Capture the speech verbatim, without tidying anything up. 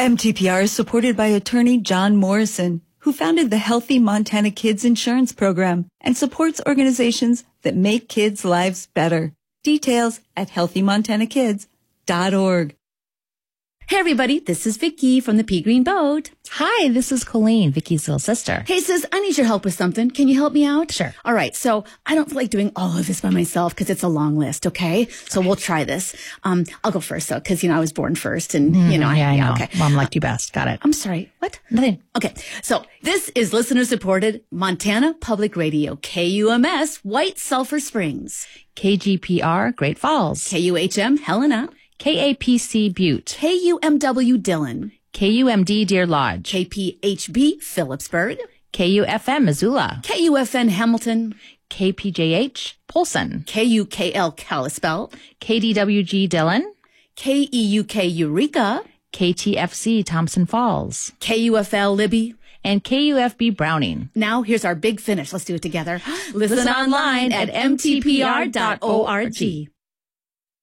M T P R is supported by attorney John Morrison, who founded the Healthy Montana Kids Insurance Program and supports organizations that make kids' lives better. Details at healthy montana kids dot org. Hey everybody, this is Vicky from the Pea Green Boat. Hi, this is Colleen, Vicky's little sister. Hey sis, I need your help with something. Can you help me out? Sure. All right, so I don't feel like doing all of this by myself because it's a long list, okay? So we'll try this. Um, I'll go first though, because, you know, I was born first and, Mm, you know, yeah, I, I know. okay. Mom liked you best. Got it. I'm sorry. What? Nothing. Okay, so this is listener-supported Montana Public Radio, K U M S, White Sulphur Springs. K G P R, Great Falls. K U H M, Helena. K A P C, Butte. K U M W, Dillon. K U M D, Deer Lodge. K P H B, Phillipsburg. K U F M, Missoula. K U F N, Hamilton. K P J H, Polson. K U K L, Kalispell. K D W G, Dillon. K E U K, Eureka. K T F C, Thompson Falls. K U F L, Libby. And K U F B, Browning. Now here's our big finish. Let's do it together. Listen, Listen online online at at m t p r dot org.